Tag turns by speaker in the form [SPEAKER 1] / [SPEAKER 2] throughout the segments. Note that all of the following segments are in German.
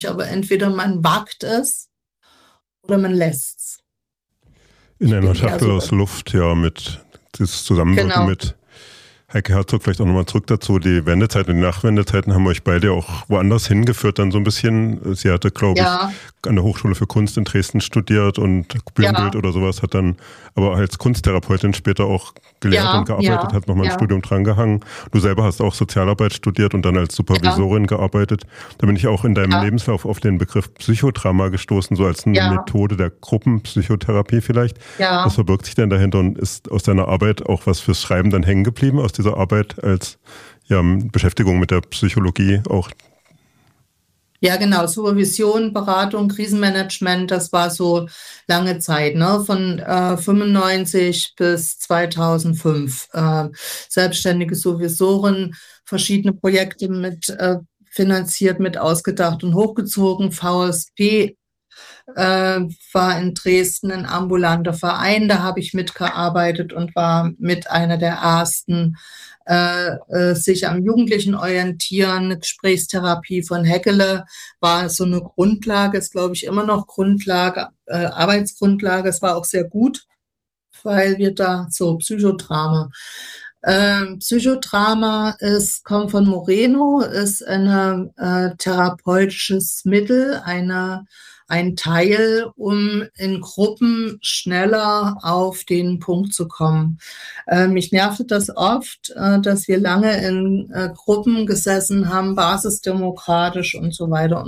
[SPEAKER 1] aber entweder man wagt es oder man lässt es.
[SPEAKER 2] In einer Schachtel aus Luft, ja, mit dieses Zusammenwirken mit Heike Herzog, vielleicht auch nochmal zurück dazu. Die Wendezeit und die Nachwendezeiten haben euch beide auch woanders hingeführt, dann so ein bisschen. Sie hatte, glaube ich, an der Hochschule für Kunst in Dresden studiert und Bühnenbild oder sowas, hat dann aber als Kunsttherapeutin später auch gelehrt und gearbeitet, hat nochmal ein Studium drangehangen. Du selber hast auch Sozialarbeit studiert und dann als Supervisorin gearbeitet. Da bin ich auch in deinem Lebenslauf auf den Begriff Psychodrama gestoßen, so als eine Methode der Gruppenpsychotherapie vielleicht. Was verbirgt sich denn dahinter und ist aus deiner Arbeit auch was fürs Schreiben dann hängen geblieben, aus dieser Arbeit als Beschäftigung mit der Psychologie auch?
[SPEAKER 1] Ja, genau. Supervision, Beratung, Krisenmanagement, das war so lange Zeit, ne? Von 95 bis 2005. Selbstständige Supervisorin, verschiedene Projekte mit finanziert, mit ausgedacht und hochgezogen. VSP war in Dresden ein ambulanter Verein, da habe ich mitgearbeitet und war mit einer der ersten sich am Jugendlichen orientieren. Gesprächstherapie von Häckele war so eine Grundlage, ist glaube ich immer noch Grundlage, Arbeitsgrundlage. Es war auch sehr gut, weil wir da so Psychodrama. Psychodrama kommt von Moreno, ist ein therapeutisches Mittel, ein Teil, um in Gruppen schneller auf den Punkt zu kommen. Mich nervte das oft, dass wir lange in Gruppen gesessen haben, basisdemokratisch und so weiter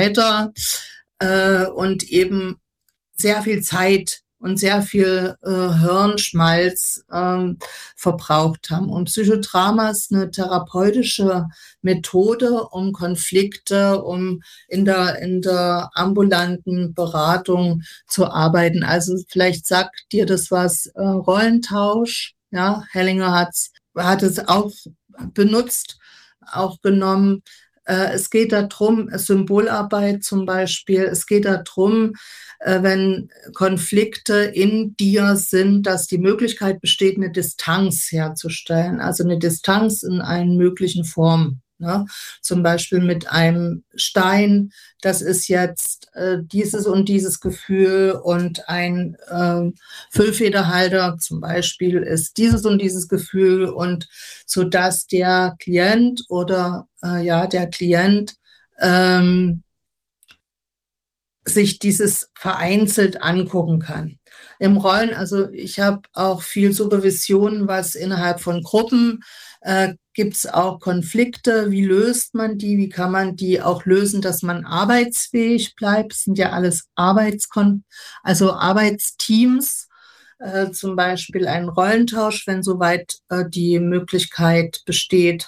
[SPEAKER 1] und eben sehr viel Zeit und sehr viel Hirnschmalz verbraucht haben. Und Psychodrama ist eine therapeutische Methode, um Konflikte, um in der ambulanten Beratung zu arbeiten. Also vielleicht sagt dir das was, Rollentausch. Ja, Hellinger hat es auch benutzt, auch genommen. Es geht darum, Symbolarbeit zum Beispiel, es geht darum, wenn Konflikte in dir sind, dass die Möglichkeit besteht, eine Distanz herzustellen, also eine Distanz in allen möglichen Formen. Ne? Zum Beispiel mit einem Stein, das ist jetzt dieses und dieses Gefühl, und ein Füllfederhalter zum Beispiel ist dieses und dieses Gefühl, und so dass der Klient oder der Klient sich dieses vereinzelt angucken kann. Im Rollen, also ich habe auch viel Supervision, was innerhalb von Gruppen gibt es auch Konflikte. Wie löst man die? Wie kann man die auch lösen, dass man arbeitsfähig bleibt? Es sind ja alles Arbeitsteams. Zum Beispiel ein Rollentausch, wenn soweit die Möglichkeit besteht,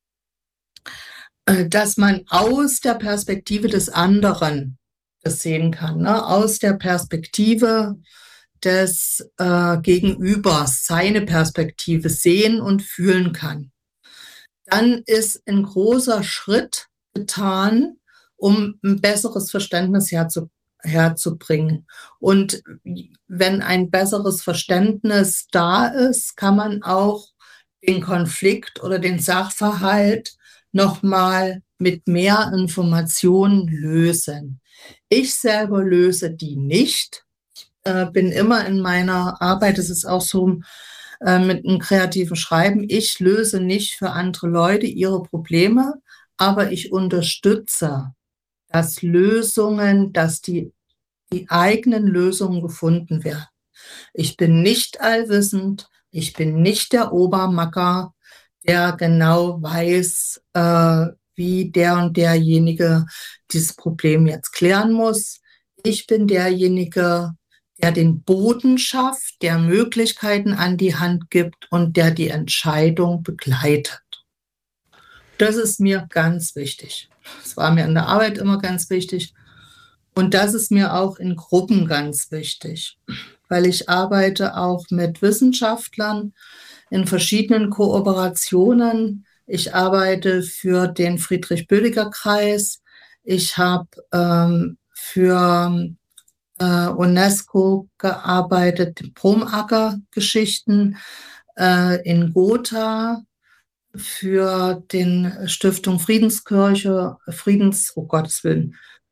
[SPEAKER 1] dass man aus der Perspektive des anderen das sehen kann, ne? Aus der Perspektive des Gegenübers, seine Perspektive sehen und fühlen kann. Dann ist ein großer Schritt getan, um ein besseres Verständnis herzubringen. Und wenn ein besseres Verständnis da ist, kann man auch den Konflikt oder den Sachverhalt nochmal mit mehr Informationen lösen. Ich selber löse die nicht. Ich bin immer in meiner Arbeit, das ist auch so mit einem kreativen Schreiben, ich löse nicht für andere Leute ihre Probleme, aber ich unterstütze, dass die eigenen Lösungen gefunden werden. Ich bin nicht allwissend, ich bin nicht der Obermacker, der genau weiß, wie der und derjenige dieses Problem jetzt klären muss. Ich bin derjenige, der den Boden schafft, der Möglichkeiten an die Hand gibt und der die Entscheidung begleitet. Das ist mir ganz wichtig. Das war mir in der Arbeit immer ganz wichtig. Und das ist mir auch in Gruppen ganz wichtig, weil ich arbeite auch mit Wissenschaftlern in verschiedenen Kooperationen. Ich arbeite für den Friedrich-Bödiger-Kreis. Ich habe für UNESCO gearbeitet, Promacker-Geschichten in Gotha, für den Stiftung Friedenskirche,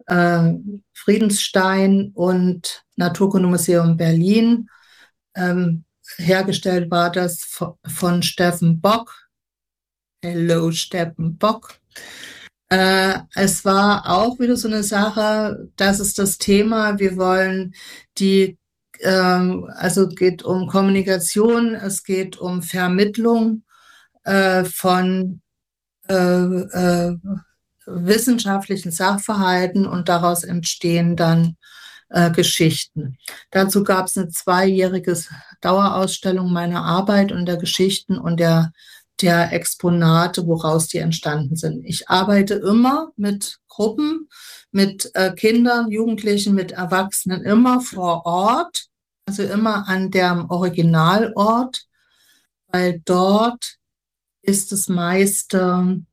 [SPEAKER 1] Friedensstein und Naturkundemuseum Berlin. Hergestellt war das von Steffen Bock. Hello, Steffen Bock. Es war auch wieder so eine Sache, das ist das Thema, wir wollen also es geht um Kommunikation, es geht um Vermittlung von wissenschaftlichen Sachverhalten und daraus entstehen dann Geschichten. Dazu gab es eine 2-jährige Dauerausstellung meiner Arbeit und der Geschichten und der Exponate, woraus die entstanden sind. Ich arbeite immer mit Gruppen, mit Kindern, Jugendlichen, mit Erwachsenen, immer vor Ort, also immer an dem Originalort, weil dort ist die meiste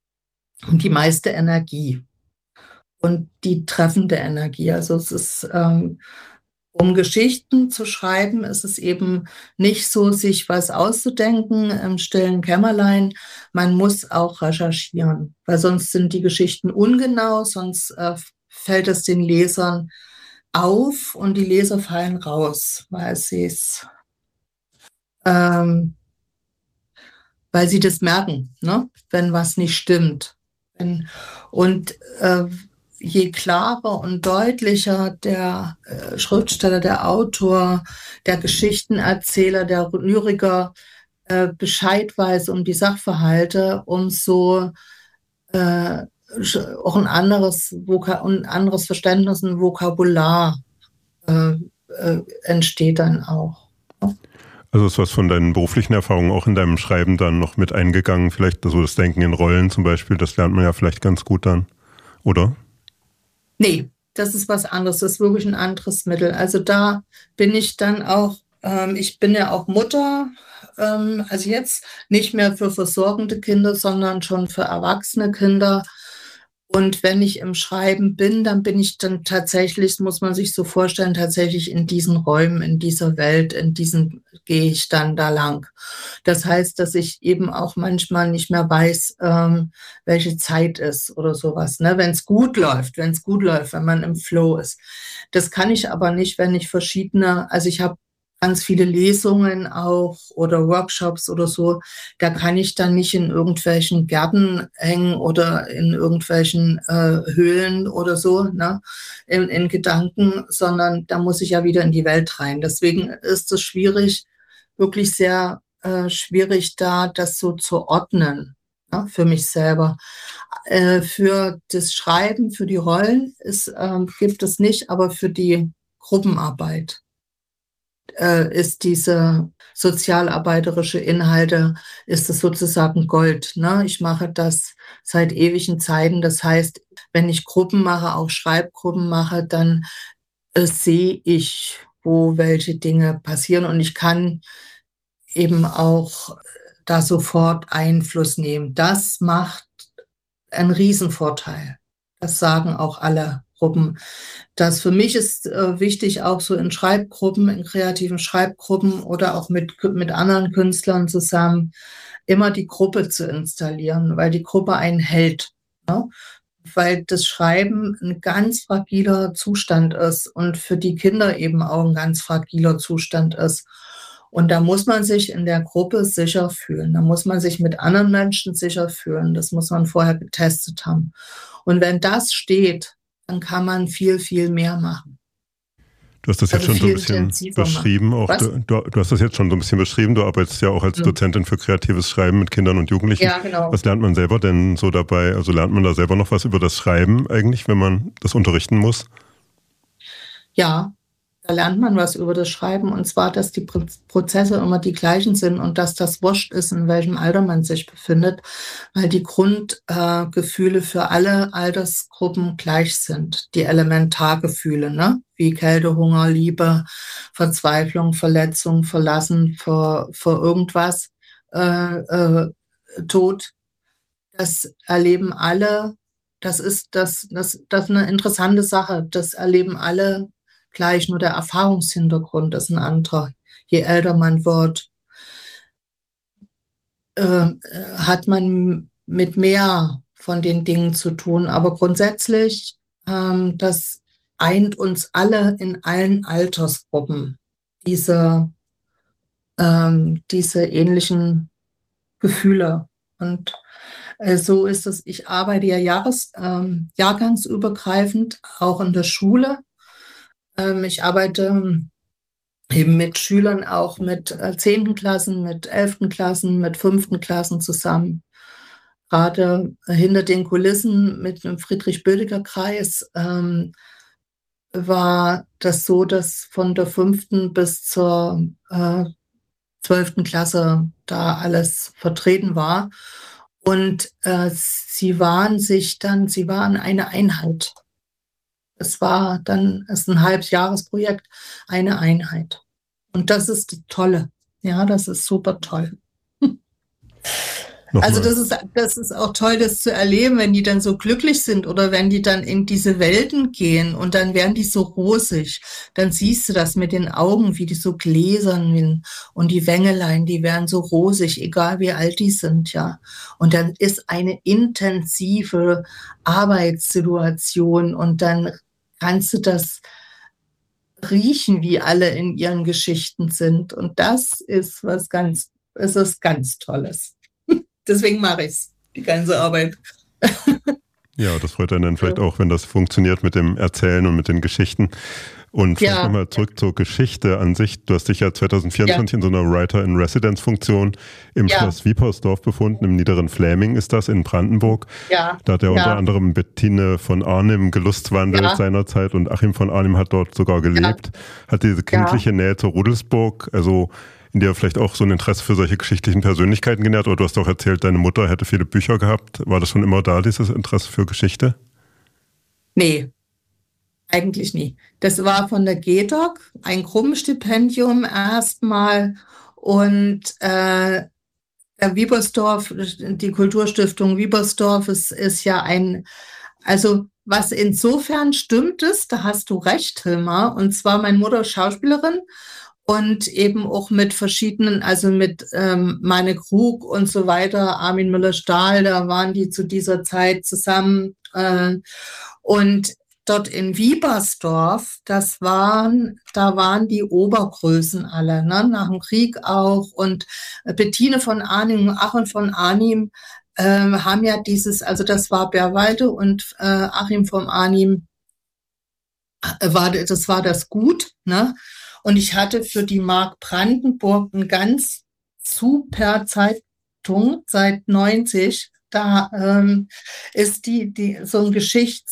[SPEAKER 1] Energie und die treffende Energie. Also es ist, um Geschichten zu schreiben, ist es eben nicht so, sich was auszudenken im stillen Kämmerlein. Man muss auch recherchieren, weil sonst sind die Geschichten ungenau, sonst fällt es den Lesern auf und die Leser fallen raus, weil sie das merken, ne? Wenn was nicht stimmt. Und je klarer und deutlicher der Schriftsteller, der Autor, der Geschichtenerzähler, der Lyriker Bescheid weiß um die Sachverhalte, umso auch ein anderes Verständnis, ein Vokabular entsteht dann auch.
[SPEAKER 2] Also ist was von deinen beruflichen Erfahrungen auch in deinem Schreiben dann noch mit eingegangen? Vielleicht so das Denken in Rollen zum Beispiel, das lernt man ja vielleicht ganz gut dann, oder?
[SPEAKER 1] Nee, das ist was anderes. Das ist wirklich ein anderes Mittel. Also da bin ich dann auch, ich bin ja auch Mutter, also jetzt nicht mehr für versorgende Kinder, sondern schon für erwachsene Kinder. Und wenn ich im Schreiben bin, dann bin ich dann tatsächlich, muss man sich so vorstellen, tatsächlich in diesen Räumen, in dieser Welt, gehe ich dann da lang. Das heißt, dass ich eben auch manchmal nicht mehr weiß, welche Zeit ist oder sowas, ne? Wenn es gut läuft, wenn man im Flow ist. Das kann ich aber nicht, wenn ich also ich habe ganz viele Lesungen auch oder Workshops oder so, da kann ich dann nicht in irgendwelchen Gärten hängen oder in irgendwelchen Höhlen oder so, ne, in Gedanken, sondern da muss ich ja wieder in die Welt rein. Deswegen ist es schwierig, wirklich sehr schwierig da, das so zu ordnen, ne, für mich selber. Für das Schreiben, für die Rollen gibt es nicht, aber für die Gruppenarbeit ist diese sozialarbeiterische Inhalte, ist es sozusagen Gold. Ne? Ich mache das seit ewigen Zeiten. Das heißt, wenn ich Gruppen mache, auch Schreibgruppen mache, dann sehe ich, wo welche Dinge passieren und ich kann eben auch da sofort Einfluss nehmen. Das macht einen Riesenvorteil. Das sagen auch alle Gruppen. Das für mich ist wichtig, auch so in Schreibgruppen, in kreativen Schreibgruppen oder auch mit anderen Künstlern zusammen, immer die Gruppe zu installieren, weil die Gruppe einen hält. Ne? Weil das Schreiben ein ganz fragiler Zustand ist und für die Kinder eben auch ein ganz fragiler Zustand ist. Und da muss man sich in der Gruppe sicher fühlen. Da muss man sich mit anderen Menschen sicher fühlen. Das muss man vorher getestet haben. Und wenn das steht, dann kann man viel, viel mehr machen.
[SPEAKER 2] Du hast das jetzt schon so ein bisschen beschrieben. Auch du hast das jetzt schon so ein bisschen beschrieben. Du arbeitest ja auch als Dozentin für kreatives Schreiben mit Kindern und Jugendlichen.
[SPEAKER 1] Ja, genau.
[SPEAKER 2] Was lernt man selber denn so dabei? Also lernt man da selber noch was über das Schreiben eigentlich, wenn man das unterrichten muss?
[SPEAKER 1] Ja, da lernt man was über das Schreiben, und zwar, dass die Prozesse immer die gleichen sind und dass das wurscht ist, in welchem Alter man sich befindet, weil die Grundgefühle für alle Altersgruppen gleich sind. Die Elementargefühle, ne? Wie Kälte, Hunger, Liebe, Verzweiflung, Verletzung, Verlassen vor irgendwas, Tod. Das erleben alle. Das ist eine interessante Sache. Das erleben alle gleich, nur der Erfahrungshintergrund ist ein anderer. Je älter man wird, hat man mit mehr von den Dingen zu tun. Aber grundsätzlich das eint uns alle in allen Altersgruppen, diese ähnlichen Gefühle. Und so ist es. Ich arbeite ja jahrgangsübergreifend, auch in der Schule. Ich arbeite eben mit Schülern, auch mit 10. Klassen, mit 11. Klassen, mit 5. Klassen zusammen. Gerade hinter den Kulissen mit dem Friedrich-Bödecker-Kreis war das so, dass von der 5. bis zur 12. Klasse da alles vertreten war. Und sie waren eine Einheit. Es ist ein Halbjahresprojekt, eine Einheit. Und das ist das Tolle. Ja, das ist super toll. Also das ist auch toll, das zu erleben, wenn die dann so glücklich sind oder wenn die dann in diese Welten gehen und dann werden die so rosig. Dann siehst du das mit den Augen, wie die so gläsern werden und die Wängelein, die werden so rosig, egal wie alt die sind, ja. Und dann ist eine intensive Arbeitssituation und dann kannst du das riechen, wie alle in ihren Geschichten sind. Und das ist ganz Tolles. Deswegen mache ich es, die ganze Arbeit.
[SPEAKER 2] Ja, das freut einen dann vielleicht auch, wenn das funktioniert mit dem Erzählen und mit den Geschichten. Und vielleicht nochmal zurück zur Geschichte an sich. Du hast dich ja 2024 in so einer Writer-in-Residence-Funktion im Schloss Wiepersdorf befunden, im Niederen Fläming ist das, in Brandenburg.
[SPEAKER 1] Ja.
[SPEAKER 2] Da hat ja unter anderem Bettine von Arnim gelustwandelt seinerzeit und Achim von Arnim hat dort sogar gelebt. Hat diese kindliche Nähe zur Rudelsburg, also in dir vielleicht auch so ein Interesse für solche geschichtlichen Persönlichkeiten genährt? Oder du hast auch erzählt, deine Mutter hätte viele Bücher gehabt. War das schon immer da, dieses Interesse für Geschichte?
[SPEAKER 1] Nee, eigentlich nie. Das war von der GEDOC, ein Krumm-Stipendium erstmal. Und der Wiepersdorf, die Kulturstiftung Wiepersdorf, ist ja also was insofern stimmt ist, da hast du recht, Hilmar. Und zwar meine Mutter ist Schauspielerin. Und eben auch mit verschiedenen, also mit Meine Krug und so weiter, Armin Müller-Stahl, da waren die zu dieser Zeit zusammen. Und dort in Wiepersdorf, da waren die Obergrößen alle, ne? Nach dem Krieg auch. Und Bettine von Arnim und Achim von Arnim haben ja also das war Bärwalde und Achim von Arnim, das war das Gut, ne? Und ich hatte für die Mark Brandenburg eine ganz super Zeitung seit 90. Da ist so ein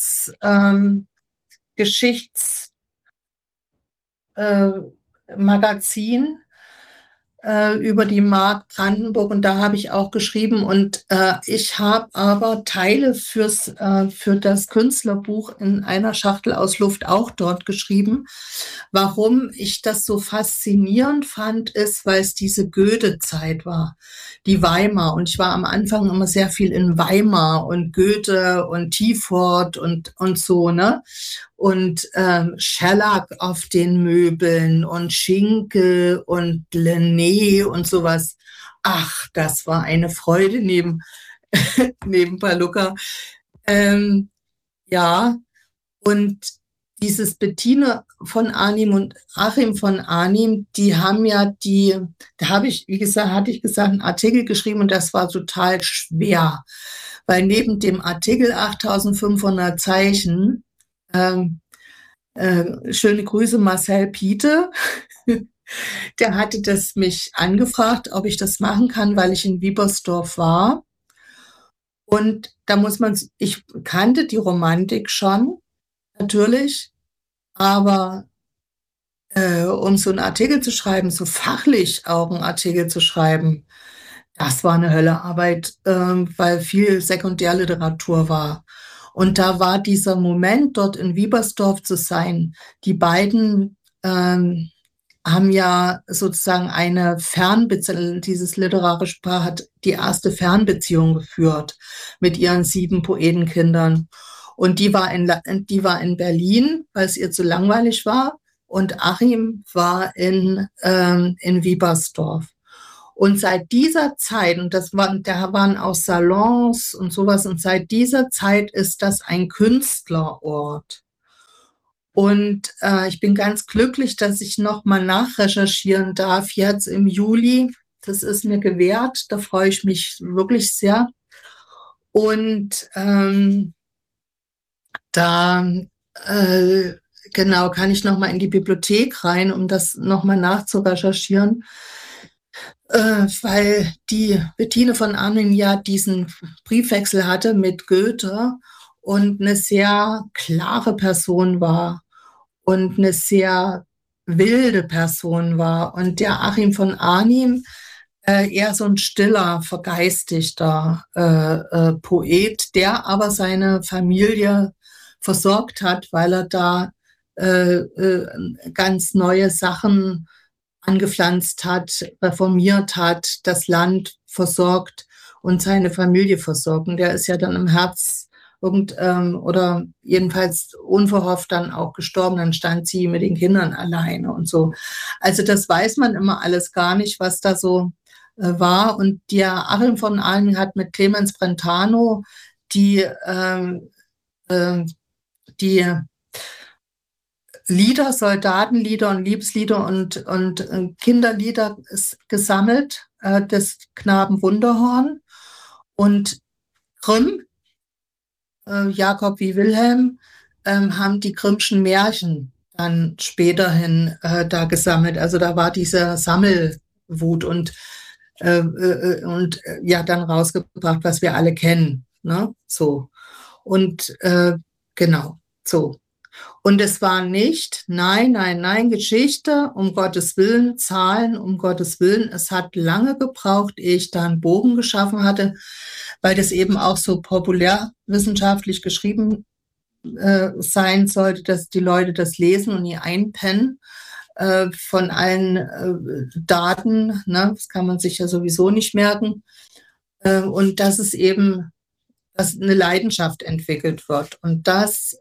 [SPEAKER 1] Magazin über die Mark Brandenburg und da habe ich auch geschrieben und ich habe aber Teile für das Künstlerbuch in einer Schachtel aus Luft auch dort geschrieben. Warum ich das so faszinierend fand, ist, weil es diese Goethe-Zeit war, die Weimar. Und ich war am Anfang immer sehr viel in Weimar und Goethe und Tiefort und so, ne? Und Schellack auf den Möbeln und Schinkel und Lené und sowas. Ach, das war eine Freude neben Pallucca. Ja, und dieses Bettine von Arnim und Achim von Arnim, die haben ja da hatte ich gesagt, einen Artikel geschrieben und das war total schwer, weil neben dem Artikel 8500 Zeichen, schöne Grüße Marcel Piete, der hatte mich angefragt, ob ich das machen kann, weil ich in Wiepersdorf war. Und da ich kannte die Romantik schon, natürlich, aber um so einen Artikel zu schreiben, so fachlich auch einen Artikel zu schreiben, das war eine Höllearbeit, weil viel Sekundärliteratur war. Und da war dieser Moment, dort in Wiepersdorf zu sein. Die beiden haben ja sozusagen eine Fernbeziehung, dieses literarische Paar hat die erste Fernbeziehung geführt mit ihren 7 Poetenkindern. Und die war in Berlin, weil es ihr zu langweilig war. Und Achim war in Wiepersdorf. Und seit dieser Zeit, und da waren auch Salons und sowas, und seit dieser Zeit ist das ein Künstlerort. Und ich bin ganz glücklich, dass ich nochmal nachrecherchieren darf, jetzt im Juli. Das ist mir gewährt, da freue ich mich wirklich sehr. Und da genau kann ich nochmal in die Bibliothek rein, um das nochmal nachzurecherchieren. Weil die Bettine von Arnim ja diesen Briefwechsel hatte mit Goethe und eine sehr klare Person war und eine sehr wilde Person war. Und der Achim von Arnim eher so ein stiller, vergeistigter Poet, der aber seine Familie versorgt hat, weil er da ganz neue Sachen angepflanzt hat, reformiert hat, das Land versorgt und seine Familie versorgt. Und der ist ja dann im Herz oder jedenfalls unverhofft dann auch gestorben. Dann stand sie mit den Kindern alleine und so. Also das weiß man immer alles gar nicht, was da so war. Und der Achim von Arnim hat mit Clemens Brentano die Lieder, Soldatenlieder und Liebeslieder und Kinderlieder gesammelt, des Knaben Wunderhorn. Und Grimm, Jakob wie Wilhelm, haben die Grimmschen Märchen dann späterhin da gesammelt. Also da war diese Sammelwut und ja dann rausgebracht, was wir alle kennen. Ne? So. Und genau, so. Und es war nicht, nein, Geschichte, um Gottes Willen, Zahlen, um Gottes Willen. Es hat lange gebraucht, ehe ich da einen Bogen geschaffen hatte, weil das eben auch so populärwissenschaftlich geschrieben sein sollte, dass die Leute das lesen und nie einpennen von allen Daten. Ne? Das kann man sich ja sowieso nicht merken. Und dass es eben, dass eine Leidenschaft entwickelt wird. Und das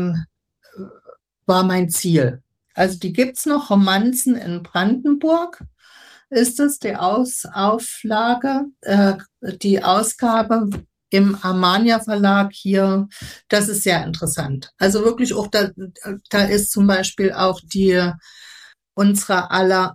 [SPEAKER 1] war mein Ziel. Also die gibt es noch, Romanzen in Brandenburg ist es, die Auflage, die Ausgabe im Armania Verlag hier, das ist sehr interessant. Also wirklich auch, da ist zum Beispiel auch unsere aller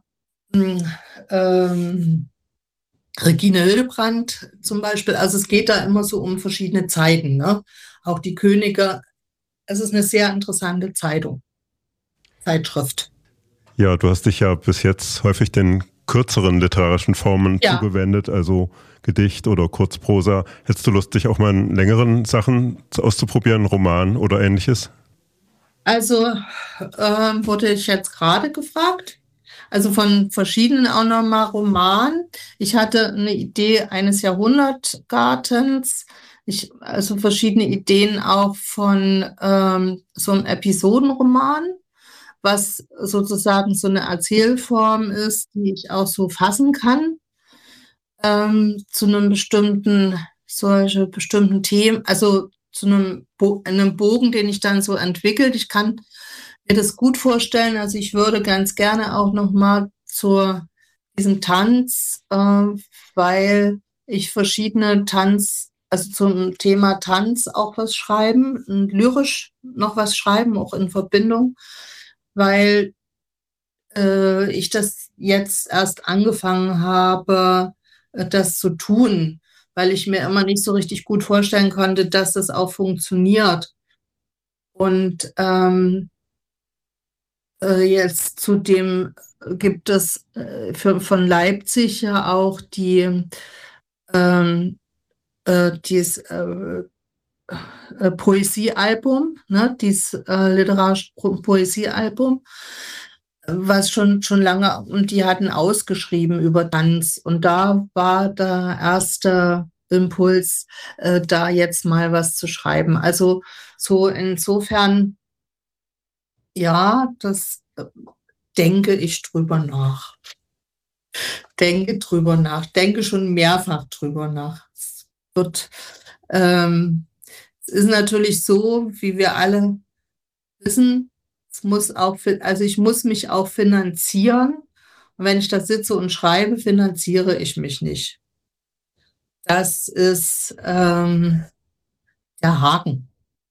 [SPEAKER 1] Regine Hildebrandt zum Beispiel, also es geht da immer so um verschiedene Zeiten, ne? Auch die Könige, es ist eine sehr interessante Zeitschrift.
[SPEAKER 2] Ja, du hast dich ja bis jetzt häufig den kürzeren literarischen Formen zugewendet, also Gedicht oder Kurzprosa. Hättest du Lust, dich auch mal in längeren Sachen auszuprobieren, Roman oder ähnliches?
[SPEAKER 1] Also wurde ich jetzt gerade gefragt. Also von verschiedenen auch nochmal Roman. Ich hatte eine Idee eines Jahrhundertgartens. Also verschiedene Ideen auch von so einem Episodenroman, was sozusagen so eine Erzählform ist, die ich auch so fassen kann, zu einem solche bestimmten Themen, also zu einem Bogen, den ich dann so entwickelt. Ich kann mir das gut vorstellen. Also ich würde ganz gerne auch nochmal zu diesem Tanz, weil ich verschiedene also zum Thema Tanz auch was schreiben und lyrisch noch was schreiben, auch in Verbindung, weil ich das jetzt erst angefangen habe, das zu tun, weil ich mir immer nicht so richtig gut vorstellen konnte, dass das auch funktioniert. Und jetzt zudem gibt es von Leipzig ja auch dieses Poesiealbum, ne, dieses literarische Poesiealbum, was schon lange, und die hatten ausgeschrieben über Tanz. Und da war der erste Impuls, da jetzt mal was zu schreiben. Also so insofern, ja, das denke ich drüber nach. Denke schon mehrfach drüber nach. Es ist natürlich so, wie wir alle wissen, also ich muss mich auch finanzieren Und wenn ich da sitze und schreibe, finanziere ich mich nicht. Das ist der Haken.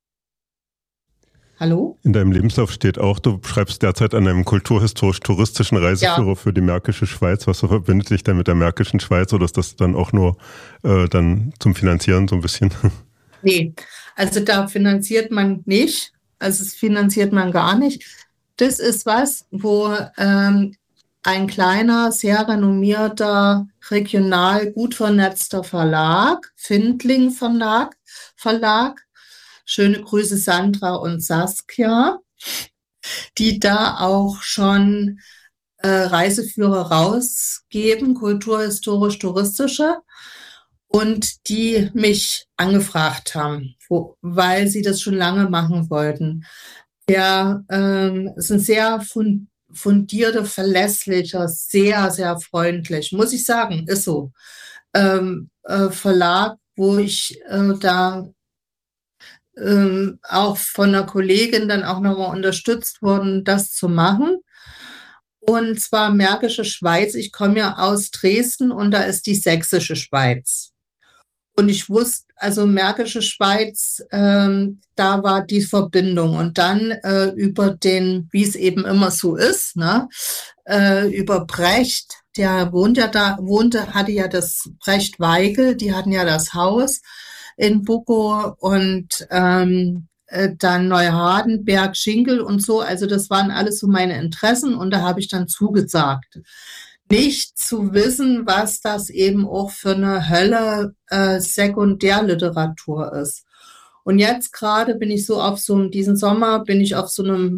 [SPEAKER 1] Hallo?
[SPEAKER 2] In deinem Lebenslauf steht auch, du schreibst derzeit an einem kulturhistorisch-touristischen Reiseführer für die Märkische Schweiz. Was verbindet dich denn mit der Märkischen Schweiz, oder ist das dann auch nur dann zum Finanzieren so ein bisschen?
[SPEAKER 1] Nee, also da finanziert man nicht. Also es finanziert man gar nicht. Das ist was, wo ein kleiner, sehr renommierter, regional gut vernetzter Verlag, Findling Verlag, schöne Grüße Sandra und Saskia, die da auch schon Reiseführer rausgeben, kulturhistorisch-touristische, und die mich angefragt haben, weil sie das schon lange machen wollten. Der ist ein sehr fundierter, verlässlicher, sehr, sehr freundlich, muss ich sagen, ist so. Verlag, wo ich da auch von einer Kollegin dann auch nochmal unterstützt worden, das zu machen. Und zwar Märkische Schweiz. Ich komme ja aus Dresden und da ist die Sächsische Schweiz. Und ich wusste, also Märkische Schweiz, da war die Verbindung. Und dann über den, wie es eben immer so ist, ne, über Brecht, der hatte ja das Brecht Weigel, die hatten ja das Haus in Buckow und dann Neuhardenberg, Schinkel und so. Also das waren alles so meine Interessen und da habe ich dann zugesagt. Nicht zu wissen, was das eben auch für eine Hölle Sekundärliteratur ist. Und jetzt gerade bin ich so auf diesen Sommer bin ich auf so einem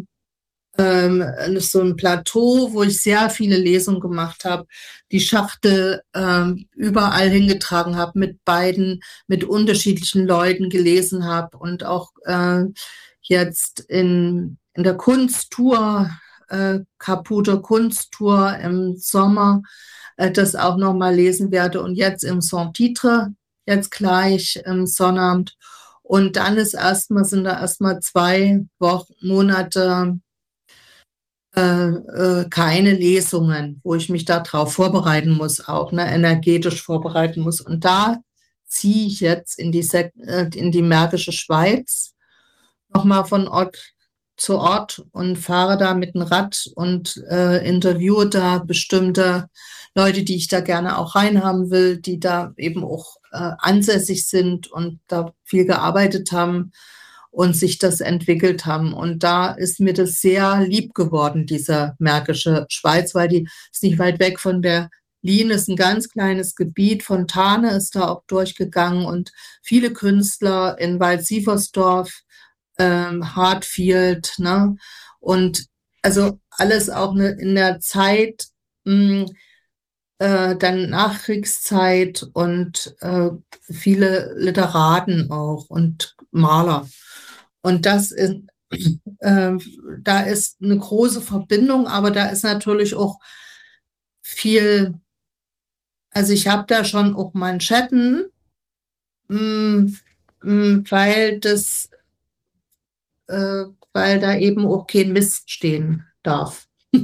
[SPEAKER 1] Plateau, wo ich sehr viele Lesungen gemacht habe, die Schachtel überall hingetragen habe, mit unterschiedlichen Leuten gelesen habe und auch jetzt in der Kunsttour, Caputo Kunsttour im Sommer, das auch nochmal lesen werde und jetzt im Sans-Titre, jetzt gleich im Sonnabend. Und dann sind da erstmal 2 Monate keine Lesungen, wo ich mich darauf vorbereiten muss, auch energetisch vorbereiten muss. Und da ziehe ich jetzt in die Märkische Schweiz, nochmal von Ort zu Ort und fahre da mit dem Rad und interviewe da bestimmte Leute, die ich da gerne auch reinhaben will, die da eben auch ansässig sind und da viel gearbeitet haben und sich das entwickelt haben. Und da ist mir das sehr lieb geworden, diese Märkische Schweiz, weil die ist nicht weit weg von Berlin, ist ein ganz kleines Gebiet. Fontane ist da auch durchgegangen und viele Künstler in Wald-Sieversdorf, Hartfield, ne? Und also alles auch in der Zeit, dann Nachkriegszeit und viele Literaten auch und Maler. Und das ist, da ist eine große Verbindung, aber da ist natürlich auch viel, also ich habe da schon auch Manschetten, weil weil da eben auch kein Mist stehen darf.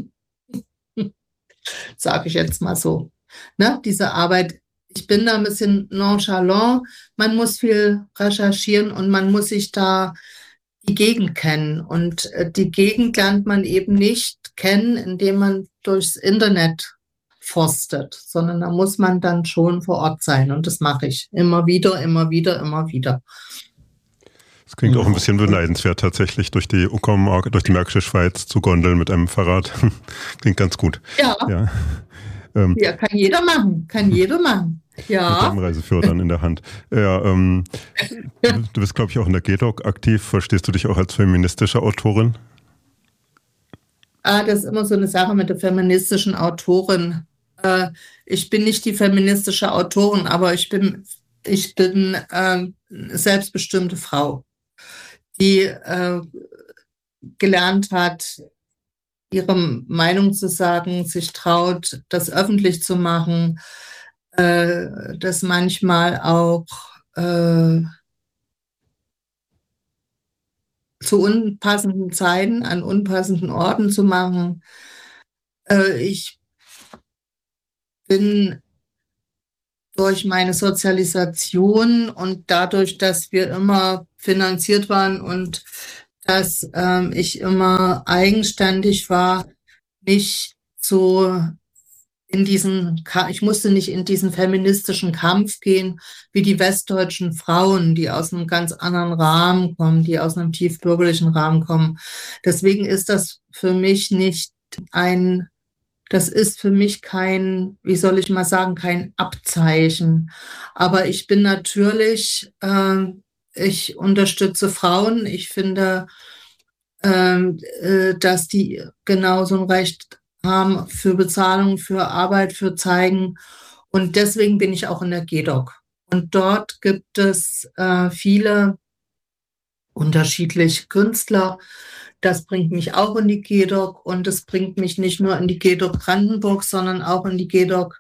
[SPEAKER 1] Sage ich jetzt mal so. Ne? Diese Arbeit, ich bin da ein bisschen nonchalant, man muss viel recherchieren und man muss sich da die Gegend kennen. Und die Gegend lernt man eben nicht kennen, indem man durchs Internet forstet, sondern da muss man dann schon vor Ort sein. Und das mache ich immer wieder, immer wieder, immer wieder.
[SPEAKER 2] Das klingt auch ein bisschen beneidenswert, tatsächlich durch die Märkische Schweiz zu gondeln mit einem Fahrrad. Klingt ganz gut.
[SPEAKER 1] Ja. Ja, kann jeder machen. Kann jeder machen. Ja.
[SPEAKER 2] Mit deinem Reiseführer dann in der Hand. Ja, du bist, glaube ich, auch in der GEDOC aktiv. Verstehst du dich auch als feministische Autorin?
[SPEAKER 1] Das ist immer so eine Sache mit der feministischen Autorin. Ich bin nicht die feministische Autorin, aber ich bin selbstbestimmte Frau, die gelernt hat, ihre Meinung zu sagen, sich traut, das öffentlich zu machen, das manchmal auch zu unpassenden Zeiten an unpassenden Orten zu machen. Ich bin durch meine Sozialisation und dadurch, dass wir immer finanziert waren und dass ich immer eigenständig war, nicht so ich musste nicht in diesen feministischen Kampf gehen, wie die westdeutschen Frauen, die aus einem ganz anderen Rahmen kommen, die aus einem tiefbürgerlichen Rahmen kommen. Deswegen ist das für mich das ist für mich kein, wie soll ich mal sagen, kein Abzeichen. Aber ich bin natürlich, ich unterstütze Frauen. Ich finde, dass die genauso ein Recht haben für Bezahlung, für Arbeit, für Zeigen. Und deswegen bin ich auch in der GEDOC. Und dort gibt es viele unterschiedliche Künstler. Das bringt mich auch in die GEDOC und es bringt mich nicht nur in die GEDOC Brandenburg, sondern auch in die GEDOC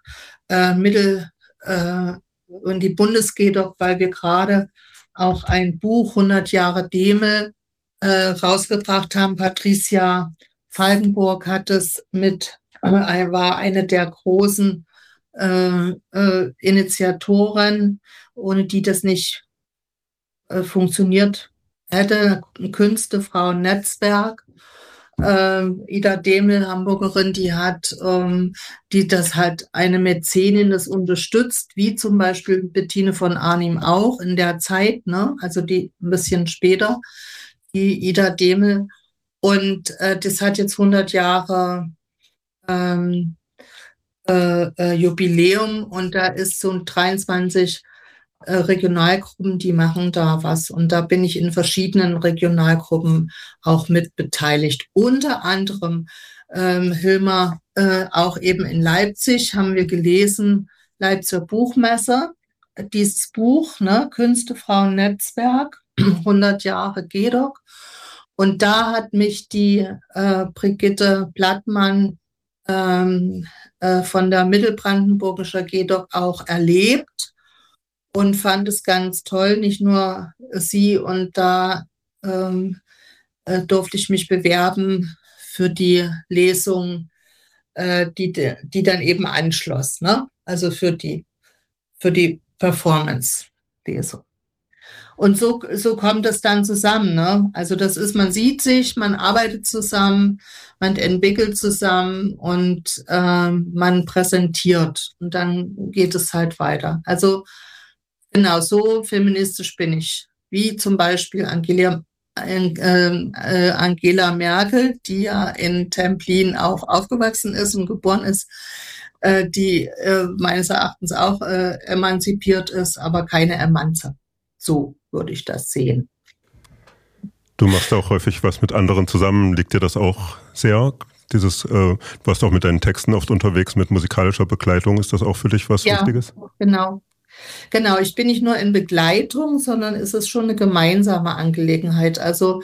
[SPEAKER 1] in die Bundes-GEDOC, weil wir gerade auch ein Buch 100 Jahre Demel rausgebracht haben. Patricia Falkenburg hat es war eine der großen Initiatoren, ohne die das nicht funktioniert hätte. Ein Künstefrauen-Netzwerk. Ida Demel, Hamburgerin, die das halt eine Mäzenin das unterstützt, wie zum Beispiel Bettine von Arnim auch in der Zeit, ne? Also die ein bisschen später, die Ida Demel. Und das hat jetzt 100 Jahre Jubiläum und da ist so ein 23 Regionalgruppen, die machen da was. Und da bin ich in verschiedenen Regionalgruppen auch mit beteiligt. Unter anderem, Hilmar, auch eben in Leipzig haben wir gelesen, Leipziger Buchmesse, dieses Buch, ne, Künstefrauen-Netzwerk, 100 Jahre GEDOC. Und da hat mich die Brigitte Blattmann von der Mittelbrandenburgischer GEDOC auch erlebt und fand es ganz toll, nicht nur sie. Und da durfte ich mich bewerben für die Lesung, die dann eben anschloss, ne? Also für die Performance-Lesung. Und so kommt es dann zusammen, ne? Also man sieht sich, man arbeitet zusammen, man entwickelt zusammen und man präsentiert. Und dann geht es halt weiter. Also genau, so feministisch bin ich. Wie zum Beispiel Angela Merkel, die ja in Templin auch aufgewachsen ist und geboren ist, die meines Erachtens auch emanzipiert ist, aber keine Emanze. So würde ich das sehen.
[SPEAKER 2] Du machst auch häufig was mit anderen zusammen. Liegt dir das auch sehr? Du warst auch mit deinen Texten oft unterwegs mit musikalischer Begleitung. Ist das auch für dich was Wichtiges?
[SPEAKER 1] Genau. Genau, ich bin nicht nur in Begleitung, sondern es ist schon eine gemeinsame Angelegenheit. Also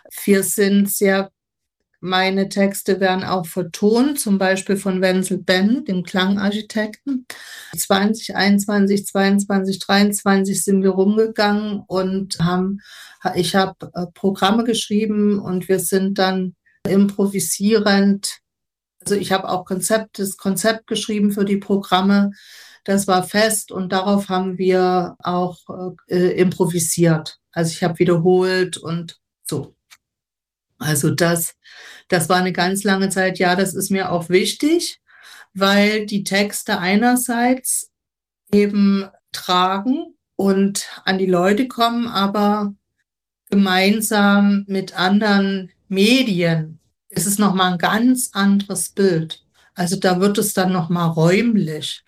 [SPEAKER 1] meine Texte werden auch vertont, zum Beispiel von Wenzel Benn, dem Klangarchitekten. 2021, 22, 23 sind wir rumgegangen und ich habe Programme geschrieben und wir sind dann improvisierend. Also ich habe auch das Konzept geschrieben für die Programme. Das war fest und darauf haben wir auch improvisiert. Also ich habe wiederholt und so. Also das war eine ganz lange Zeit. Ja, das ist mir auch wichtig, weil die Texte einerseits eben tragen und an die Leute kommen, aber gemeinsam mit anderen Medien ist es nochmal ein ganz anderes Bild. Also da wird es dann nochmal räumlich.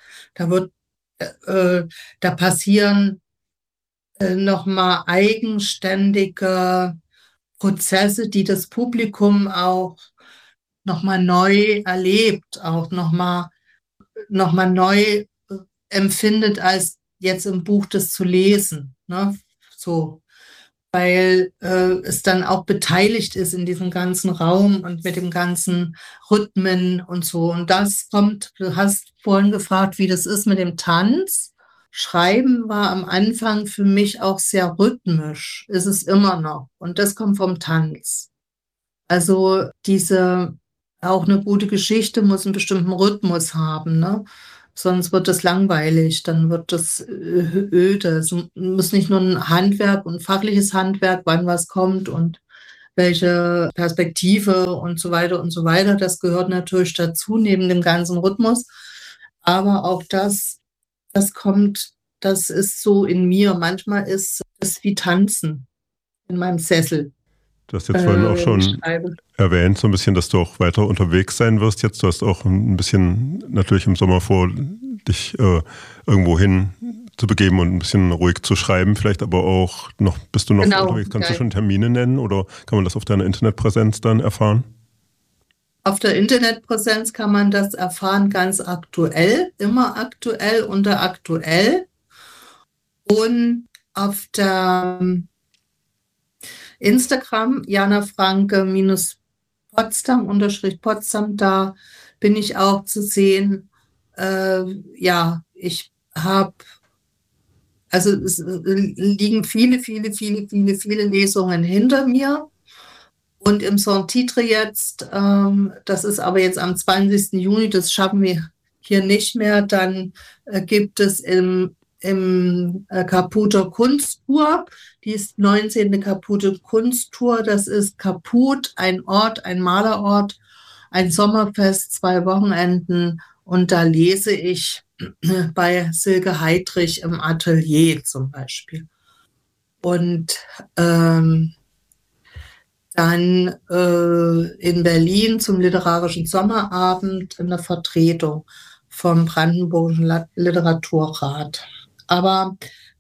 [SPEAKER 1] Da passieren nochmal eigenständige Prozesse, die das Publikum auch nochmal neu erlebt, auch nochmal neu empfindet, als jetzt im Buch das zu lesen. Ne? So. Weil es dann auch beteiligt ist in diesem ganzen Raum und mit dem ganzen Rhythmen und so. Und du hast vorhin gefragt, wie das ist mit dem Tanz. Schreiben war am Anfang für mich auch sehr rhythmisch, ist es immer noch. Und das kommt vom Tanz. Also auch eine gute Geschichte muss einen bestimmten Rhythmus haben, ne? Sonst wird es langweilig, dann wird es öde. Es muss nicht nur ein Handwerk und fachliches Handwerk, wann was kommt und welche Perspektive und so weiter und so weiter. Das gehört natürlich dazu, neben dem ganzen Rhythmus. Aber auch das kommt, das ist so in mir. Manchmal ist es wie Tanzen in meinem Sessel.
[SPEAKER 2] Du hast jetzt vorhin auch schon erwähnt, so ein bisschen, dass du auch weiter unterwegs sein wirst jetzt. Du hast auch ein bisschen natürlich im Sommer vor, dich irgendwo hin zu begeben und ein bisschen ruhig zu schreiben. Vielleicht aber auch noch, bist du noch unterwegs? Kannst du schon Termine nennen oder kann man das auf deiner Internetpräsenz dann erfahren?
[SPEAKER 1] Auf der Internetpräsenz kann man das erfahren, ganz aktuell, immer aktuell unter aktuell. Und auf der Instagram, Jana Franke -Potsdam, _Potsdam, da bin ich auch zu sehen. Ich habe, also es liegen viele Lesungen hinter mir. Und im Saint-Titre jetzt, das ist aber jetzt am 20. Juni, das schaffen wir hier nicht mehr, dann gibt es im Caputer Kunsttour, die ist 19. Caputer Kunsttour, das ist Caput, ein Ort, ein Malerort, ein Sommerfest, 2 Wochenenden und da lese ich bei Silke Heidrich im Atelier zum Beispiel. Und dann in Berlin zum Literarischen Sommerabend in der Vertretung vom Brandenburgischen Literaturrat. Aber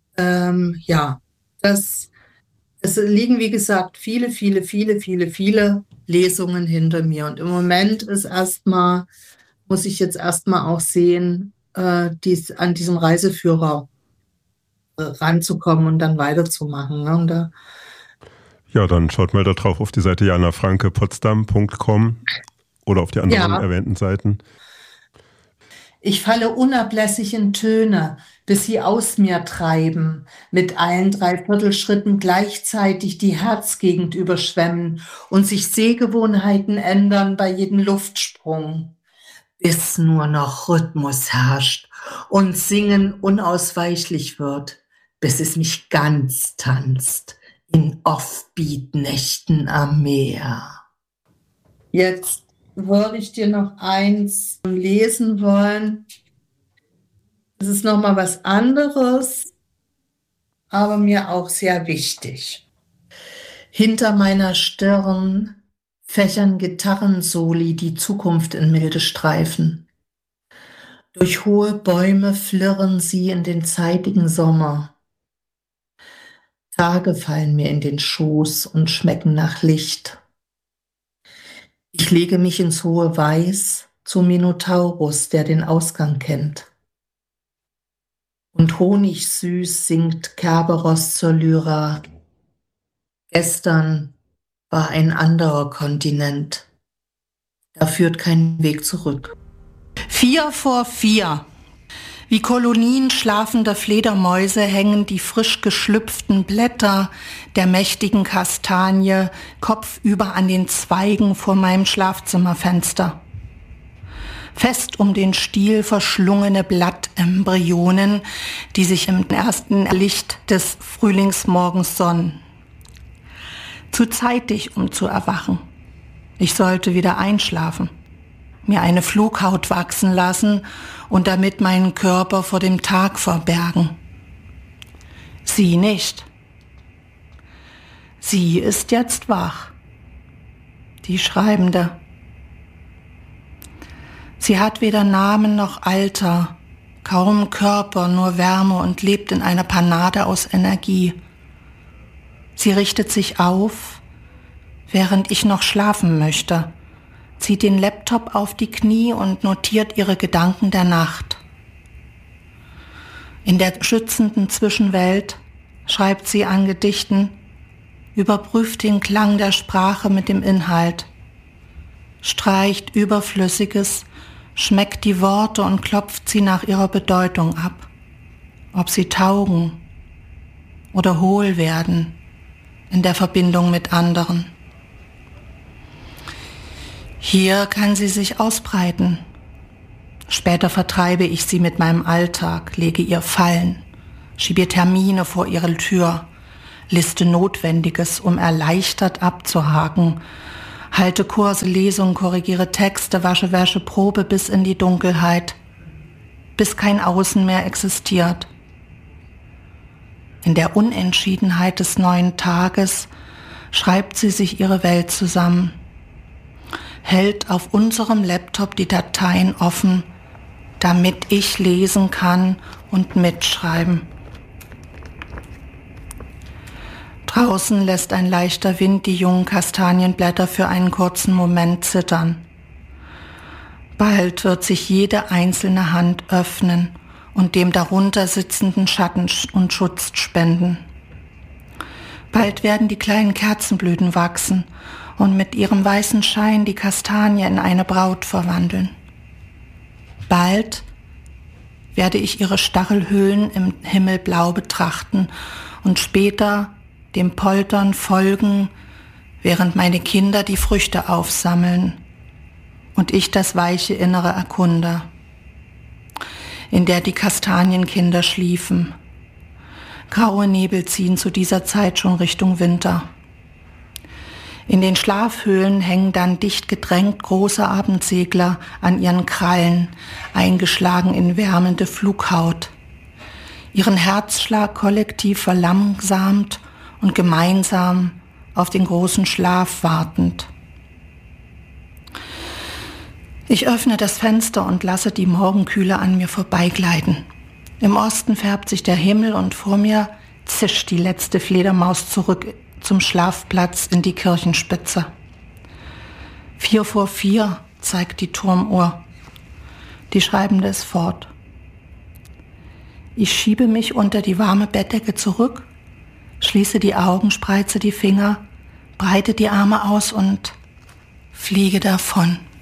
[SPEAKER 1] es liegen, wie gesagt, viele Lesungen hinter mir. Und im Moment ist muss ich jetzt erstmal auch sehen, an diesem Reiseführer ranzukommen und dann weiterzumachen. Ne? Und
[SPEAKER 2] ja, dann schaut mal da drauf auf die Seite janafrankepotsdam.com oder auf die anderen erwähnten Seiten.
[SPEAKER 1] Ich falle unablässig in Töne, bis sie aus mir treiben, mit allen 3/4 Schritten gleichzeitig die Herzgegend überschwemmen und sich Sehgewohnheiten ändern bei jedem Luftsprung, bis nur noch Rhythmus herrscht und Singen unausweichlich wird, bis es mich ganz tanzt in Offbeat-Nächten am Meer. Jetzt würde ich dir noch eins lesen wollen. Es ist noch mal was anderes, aber mir auch sehr wichtig. Hinter meiner Stirn fächern Gitarrensoli die Zukunft in milde Streifen. Durch hohe Bäume flirren sie in den zeitigen Sommer. Tage fallen mir in den Schoß und schmecken nach Licht. Ich lege mich ins hohe Weiß zum Minotaurus, der den Ausgang kennt. Und honigsüß singt Kerberos zur Lyra. Gestern war ein anderer Kontinent. Da führt kein Weg zurück. 4 vor 4. Wie Kolonien schlafender Fledermäuse hängen die frisch geschlüpften Blätter der mächtigen Kastanie kopfüber an den Zweigen vor meinem Schlafzimmerfenster. Fest um den Stiel verschlungene Blattembryonen, die sich im ersten Licht des Frühlingsmorgens sonnen. Zu zeitig, um zu erwachen. Ich sollte wieder einschlafen, mir eine Flughaut wachsen lassen und damit meinen Körper vor dem Tag verbergen. Sie nicht. Sie ist jetzt wach, die Schreibende. Sie hat weder Namen noch Alter, kaum Körper, nur Wärme und lebt in einer Panade aus Energie. Sie richtet sich auf, während ich noch schlafen möchte, zieht den Laptop auf die Knie und notiert ihre Gedanken der Nacht. In der schützenden Zwischenwelt schreibt sie an Gedichten, überprüft den Klang der Sprache mit dem Inhalt, streicht Überflüssiges, schmeckt die Worte und klopft sie nach ihrer Bedeutung ab, ob sie taugen oder hohl werden in der Verbindung mit anderen. Hier kann sie sich ausbreiten,
[SPEAKER 3] Später vertreibe ich sie mit meinem Alltag, lege ihr Fallen, schiebe Termine vor ihre Tür, liste Notwendiges, um erleichtert abzuhaken, halte Kurse, Lesungen, korrigiere Texte, wasche Wäsche, probe bis in die Dunkelheit, bis kein Außen mehr existiert. In der Unentschiedenheit des neuen Tages schreibt sie sich ihre Welt zusammen, hält auf unserem Laptop die Dateien offen, damit ich lesen kann und mitschreiben. Draußen lässt ein leichter Wind die jungen Kastanienblätter für einen kurzen Moment zittern. Bald wird sich jede einzelne Hand öffnen und dem darunter sitzenden Schatten und Schutz spenden. Bald werden die kleinen Kerzenblüten wachsen und mit ihrem weißen Schein die Kastanie in eine Braut verwandeln. Bald werde ich ihre Stachelhöhlen im Himmelblau betrachten und später dem Poltern folgen, während meine Kinder die Früchte aufsammeln und ich das weiche Innere erkunde, in der die Kastanienkinder schliefen. Graue Nebel ziehen zu dieser Zeit schon Richtung Winter. In den Schlafhöhlen hängen dann dicht gedrängt große Abendsegler an ihren Krallen, eingeschlagen in wärmende Flughaut. Ihren Herzschlag kollektiv verlangsamt und gemeinsam auf den großen Schlaf wartend. Ich öffne das Fenster und lasse die Morgenkühle an mir vorbeigleiten. Im Osten färbt sich der Himmel und vor mir zischt die letzte Fledermaus zurück zum Schlafplatz in die Kirchenspitze. 4:04 zeigt die Turmuhr. Die Schreibende ist fort. Ich schiebe mich unter die warme Bettdecke zurück, schließe die Augen, spreize die Finger, breite die Arme aus und fliege davon.